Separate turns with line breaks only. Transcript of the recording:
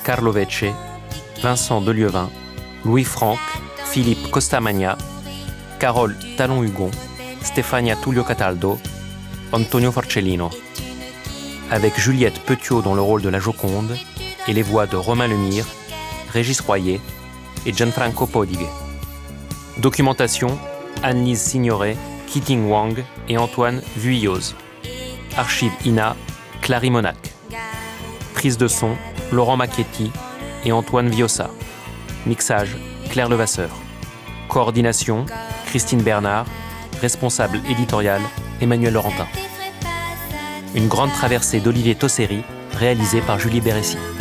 Carlo Vecce, Vincent Delieuvin, Louis Franck, Philippe Costamagna, Carole Talon-Hugon, Stefania Tullio Cataldo, Antonio Forcellino. Avec Juliette Petiot dans le rôle de la Joconde et les voix de Romain Lemire, Régis Royer et Gianfranco Podighe. Documentation, Anne-Lise Signoret, Keating Wang et Antoine Vuilloz. Archives INA, Clary Monac. Prise de son, Laurent Macchietti et Antoine Viossa. Mixage, Claire Levasseur. Coordination, Christine Bernard. Responsable éditorial, Emmanuel Laurentin. Une grande traversée d'Olivier Tosseri, réalisée par Julie Bérécy.